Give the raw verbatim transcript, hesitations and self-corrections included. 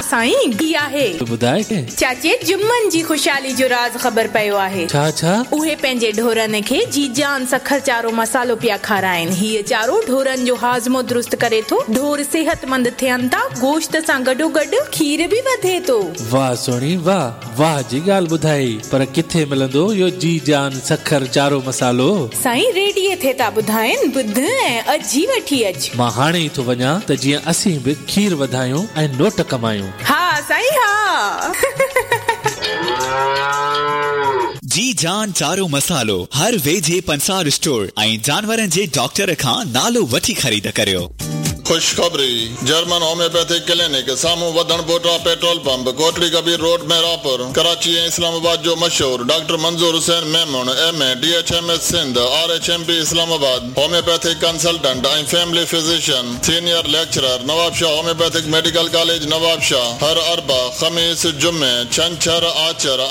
साईं गी आहे ॿुधाए के चाचे जुम्मन जी खुशहाली जो राज ख़बर पयो आहे। छा छा उहे पंहिंजे ढोरनि खे जीजान सखर चारो मसालो पिया खाराइनि। हीअ चारो ढोरनि जो हाज़मो दुरुस्त करे थो, ढोर सेहतमंद थियनि था, गोश्त सां गॾो गॾु खीर बि वधे थो। वाह सोणी वाह वाह जी ॻाल्हि ॿुधाई, पर किथे मिलंदो इहो जीजान सखर चारो मसालो? साईं रेडीअ ते था ॿुधाइनि, ॿुध ऐं अजी वठी अच। मां हाणे ई थो वञा त जीअं असीं बि खीर वधायूं ऐं नोट कमायूं। हा साईं हा। जी जान चारो मसालो हर वेझे पंसार स्टोर ऐं जानवरनि जे डॉक्टर खां नालो वठी ख़रीद करियो। खुशखबरी, जर्मन होम्योपैथिक क्लिनिक सामू वधन बोटा petrol pump Kotri Kabir road में रापुर कराची ऐं इस्लामाबाद जो मशहूर डॉक्टर मंजूर Hussain Memon M A D H M S Sindh R H M P Islamabad homeopathic consultant ऐं family physician senior lecturer Nawab Shah homeopathic medical college Nawab Shah हर अरबा खमीस जुम्मे छंछर आचर